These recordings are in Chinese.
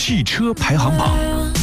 汽车排行榜。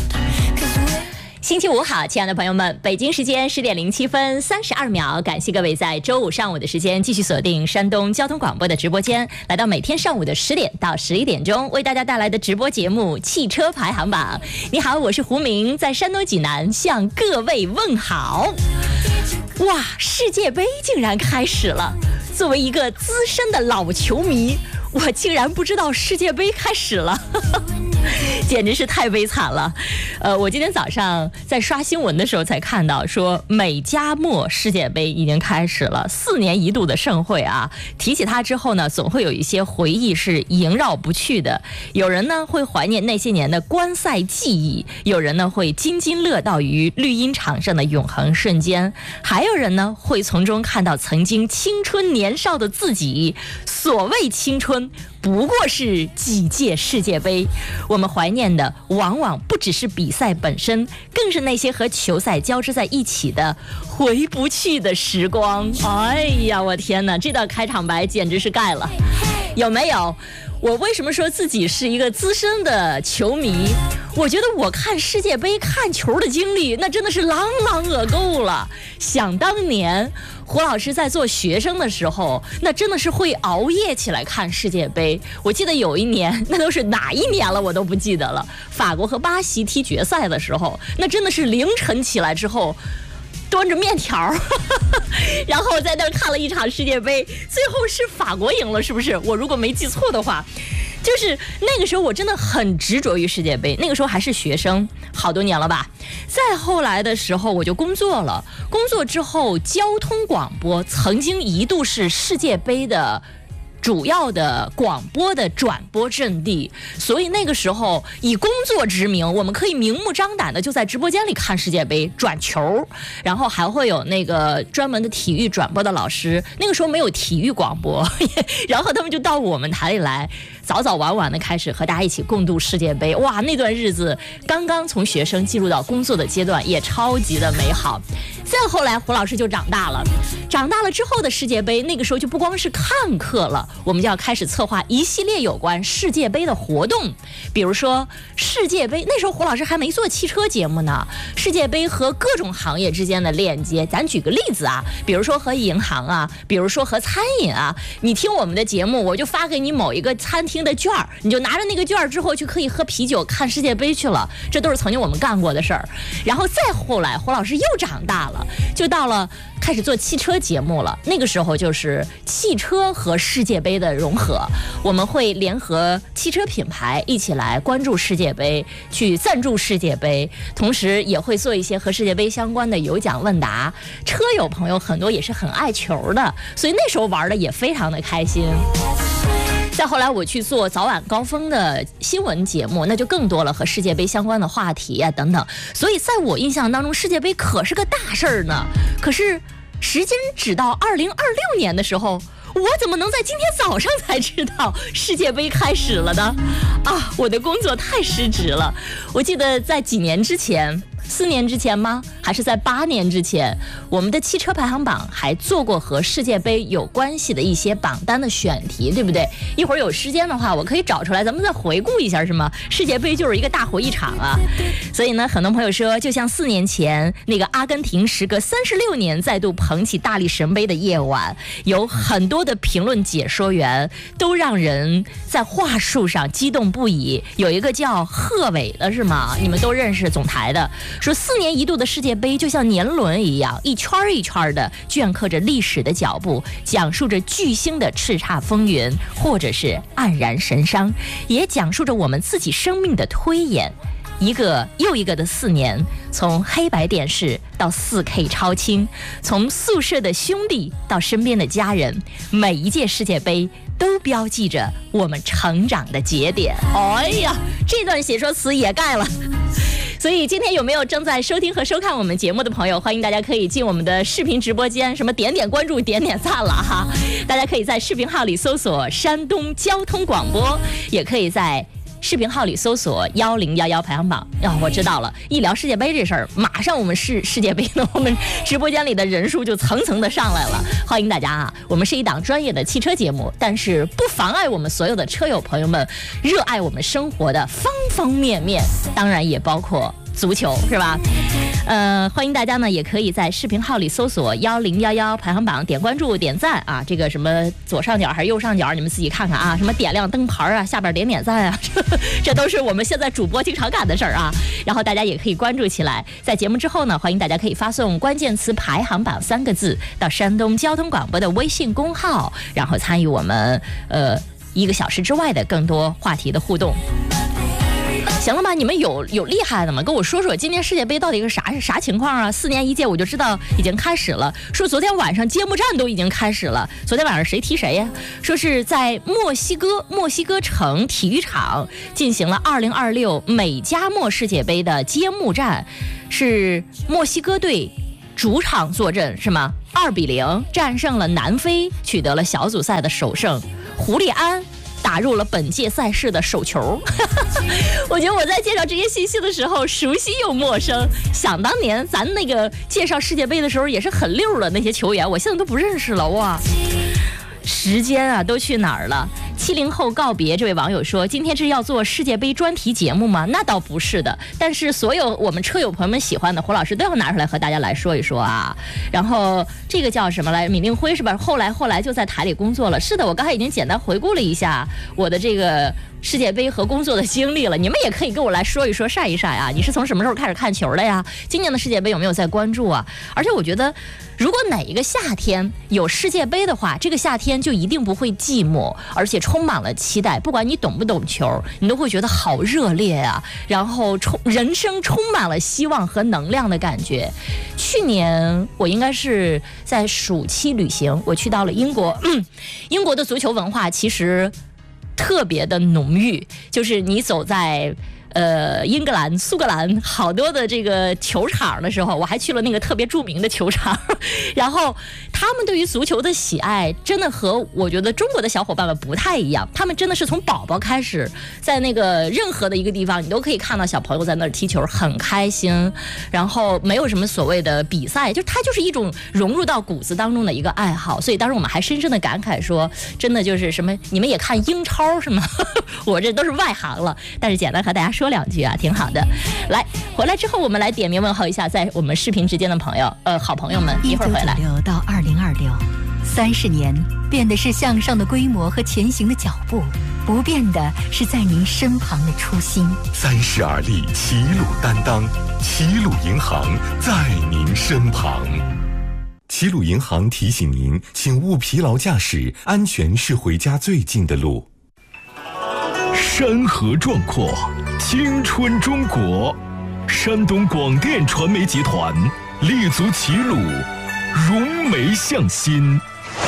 星期五好，亲爱的朋友们，北京时间10点07分32秒，感谢各位在周五上午的时间继续锁定山东交通广播的直播间，来到每天上午的10点到11点钟为大家带来的直播节目《汽车排行榜》。你好，我是胡明，在山东济南向各位问好。哇，世界杯竟然开始了！作为一个资深的老球迷，我竟然不知道世界杯开始了。简直是太悲惨了。我今天早上在刷新闻的时候才看到说美加墨世界杯已经开始了，4年一度的盛会啊。提起它之后呢，总会有一些回忆是萦绕不去的。有人呢会怀念那些年的观赛记忆，有人呢会津津乐道于绿茵场上的永恒瞬间，还有人呢会从中看到曾经青春年少的自己。所谓青春，不过是几届世界杯。我们怀念的往往不只是比赛本身，更是那些和球赛交织在一起的回不去的时光。哎呀，我天哪，这道开场白简直是盖了。有没有？我为什么说自己是一个资深的球迷？我觉得我看世界杯看球的经历那真的是朗朗恶够了。想当年胡老师在做学生的时候，那真的是会熬夜起来看世界杯。我记得有一年，那都是哪一年了我都不记得了，法国和巴西踢决赛的时候，那真的是凌晨起来之后端着面条然后在那儿看了一场世界杯，最后是法国赢了，是不是？我如果没记错的话，就是那个时候我真的很执着于世界杯，那个时候还是学生，好多年了吧。再后来的时候我就工作了，工作之后交通广播曾经一度是世界杯的主要的广播的转播阵地，所以那个时候以工作之名，我们可以明目张胆的就在直播间里看世界杯转球，然后还会有那个专门的体育转播的老师，那个时候没有体育广播然后他们就到我们台里来，早早晚晚的开始和大家一起共度世界杯。哇，那段日子刚刚从学生进入到工作的阶段，也超级的美好。再后来胡老师就长大了，长大了之后的世界杯，那个时候就不光是看课了，我们就要开始策划一系列有关世界杯的活动。比如说世界杯，那时候胡老师还没做汽车节目呢，世界杯和各种行业之间的链接，咱举个例子啊，比如说和银行啊，比如说和餐饮啊，你听我们的节目，我就发给你某一个餐厅的券，你就拿着那个券之后就可以喝啤酒看世界杯去了，这都是曾经我们干过的事儿。然后再后来胡老师又长大了，就到了开始做汽车节目了，那个时候就是汽车和世界杯的融合，我们会联合汽车品牌一起来关注世界杯，去赞助世界杯，同时也会做一些和世界杯相关的有奖问答。车友朋友很多也是很爱球的，所以那时候玩的也非常的开心。再后来我去做早晚高峰的新闻节目，那就更多了和世界杯相关的话题啊等等。所以在我印象当中，世界杯可是个大事儿呢。可是时间只到2026年的时候，我怎么能在今天早上才知道世界杯开始了呢？啊，我的工作太失职了。我记得在几年之前，4年之前吗？还是在8年之前，我们的汽车排行榜还做过和世界杯有关系的一些榜单的选题，对不对？一会儿有时间的话，我可以找出来，咱们再回顾一下，是吗？世界杯就是一个大回忆场啊。所以呢，很多朋友说，就像4年前那个阿根廷时隔36年再度捧起大力神杯的夜晚，有很多的评论解说员都让人在话术上激动不已。有一个叫贺伟的是吗？你们都认识，总台的，说4年一度的世界杯就像年轮一样，一圈一圈的镌刻着历史的脚步，讲述着巨星的叱咤风云，或者是黯然神伤，也讲述着我们自己生命的推演。一个又一个的4年，从黑白电视到4K 超清，从宿舍的兄弟到身边的家人，每一届世界杯都标记着我们成长的节点。哎呀，这段写说词也盖了。所以今天有没有正在收听和收看我们节目的朋友，欢迎大家可以进我们的视频直播间，什么点点关注点点赞了哈，大家可以在视频号里搜索山东交通广播，也可以在视频号里搜索1011排行榜。我知道了，一聊世界杯这事儿，马上我们世界杯呢，我们直播间里的人数就层层的上来了。欢迎大家啊！我们是一档专业的汽车节目，但是不妨碍我们所有的车友朋友们热爱我们生活的方方面面，当然也包括足球，是吧？欢迎大家呢，也可以在视频号里搜索1011排行榜，点关注、点赞啊。这个什么左上角还是右上角，你们自己看看啊。什么点亮灯牌啊，下边点赞啊，这都是我们现在主播经常干的事儿啊。然后大家也可以关注起来。在节目之后呢，欢迎大家可以发送关键词排行榜3个字到山东交通广播的微信公号，然后参与我们1个小时之外的更多话题的互动。行了吧，你们有厉害的吗？跟我说说今年世界杯到底是啥情况啊？4年一届，我就知道已经开始了。说昨天晚上揭幕战都已经开始了。昨天晚上谁踢谁呀？说是在墨西哥城体育场进行了2026美加墨世界杯的揭幕战，是墨西哥队主场坐镇是吗？2-0战胜了南非，取得了小组赛的首胜。胡利安打入了本届赛事的首球。我觉得我在介绍这些信息的时候熟悉又陌生。想当年咱那个介绍世界杯的时候也是很溜的那些球员，我现在都不认识了哇。时间啊都去哪儿了？70后告别这位网友说，今天是要做世界杯专题节目吗？那倒不是的，但是所有我们车友朋友们喜欢的，胡老师都要拿出来和大家来说一说啊。然后这个叫什么来，闵令辉是吧？后来就在台里工作了。是的，我刚才已经简单回顾了一下我的这个世界杯和工作的经历了，你们也可以跟我来说一说，晒一晒啊。你是从什么时候开始看球的呀？今年的世界杯有没有在关注啊？而且我觉得如果哪一个夏天有世界杯的话，这个夏天就一定不会寂寞，而且充满了期待。不管你懂不懂球，你都会觉得好热烈啊，然后人生充满了希望和能量的感觉。去年我应该是在暑期旅行，我去到了英国。英国的足球文化其实特别的浓郁，就是你走在英格兰、苏格兰好多的这个球场的时候，我还去了那个特别著名的球场，然后他们对于足球的喜爱真的和我觉得中国的小伙伴们不太一样，他们真的是从宝宝开始，在那个任何的一个地方你都可以看到小朋友在那儿踢球，很开心，然后没有什么所谓的比赛，就它就是一种融入到骨子当中的一个爱好。所以当时我们还深深的感慨说，真的就是什么你们也看英超是吗？我这都是外行了，但是简单和大家说2句啊，挺好的。来，回来之后我们来点名问候一下在我们视频之间的朋友，好朋友们，一会儿回来。 1996到2026，30年变的是向上的规模和前行的脚步，不变的是在您身旁的初心。 32例齐鲁担当，齐鲁银行在您身旁。齐鲁银行提醒您，请勿疲劳驾驶，安全是回家最近的路。 山河壮阔，青春中国。山东广电传媒集团立足齐鲁，融媒向心，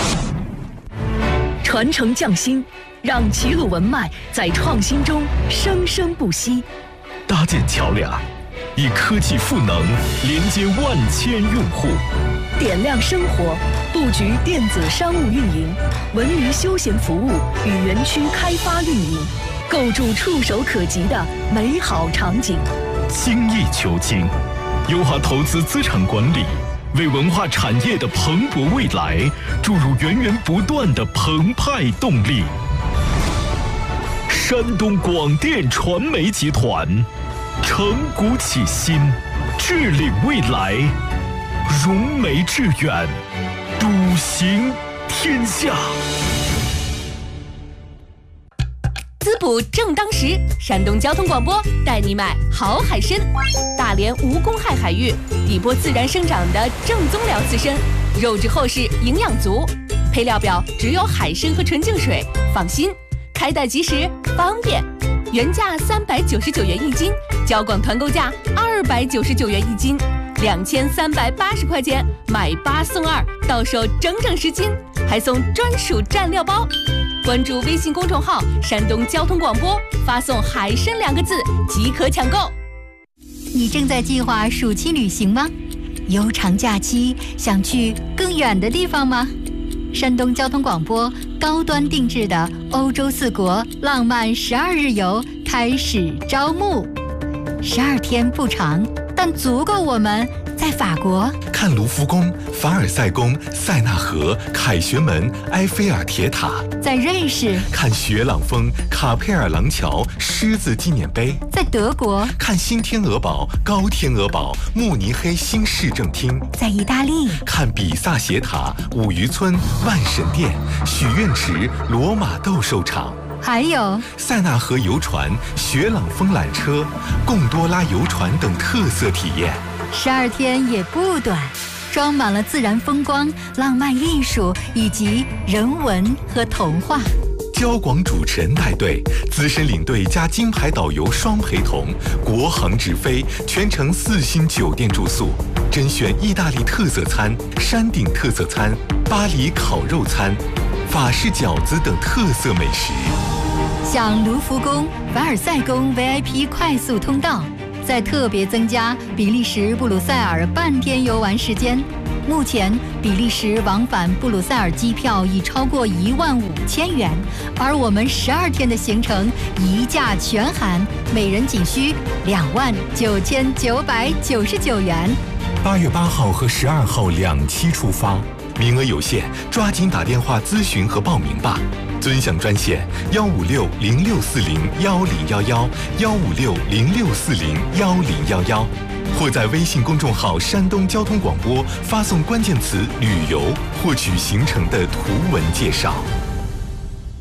传承匠心，让齐鲁文脉在创新中生生不息。 搭建桥梁，以科技赋能连接万千用户， 点亮生活，布局电子商务运营、文娱休闲服务与园区开发运营，构筑触手可及的美好场景。 精益求精，优化投资资产管理，为文化产业的蓬勃未来注入源源不断的澎湃动力。山东广电传媒集团承股启新，致领未来，融媒致远，笃行天下。 滋补正当时，山东交通广播带你买好海参。大连无公害海域，底波自然生长的正宗辽刺参，肉质厚实，营养足。配料表只有海参和纯净水，放心，开袋即食，方便。原价399元一斤，交广团购价299元一斤，2380块钱买8送2，到手整整10斤，还送专属蘸料包。关注微信公众号山东交通广播，发送海参2个字即可抢购。 你正在计划暑期旅行吗？悠长假期想去更远的地方吗？ 山东交通广播高端定制的欧洲4国浪漫12日游开始招募。12天不长，但足够我们在法国看卢浮宫、凡尔赛宫、塞纳河、凯旋门、埃菲尔铁塔； 在瑞士看雪朗峰、卡佩尔廊桥、狮子纪念碑； 在德国看新天鹅堡、高天鹅堡、慕尼黑新市政厅； 在意大利看比萨斜塔、五渔村、万神殿、许愿池、罗马斗兽场。 还有塞纳河游船、雪朗峰缆车、贡多拉游船等特色体验。 12天也不短，装满了自然风光、浪漫艺术以及人文和童话。 交广主持人带队，资深领队加金牌导游双陪同，国航直飞，全程4星酒店住宿，甄选意大利特色餐、山顶特色餐、巴黎烤肉餐、法式饺子等特色美食。 享卢浮宫、凡尔赛宫 VIP 快速通道，再特别增加比利时布鲁塞尔半天游玩时间。目前比利时往返布鲁塞尔机票已超过15000元，而我们12天的行程一价全含，每人仅需29999元。 8月8号和12号2期出发，名额有限，抓紧打电话咨询和报名吧。尊享专线156064011，15606401011，或在微信公众号山东交通广播发送关键词旅游，获取行程的图文介绍。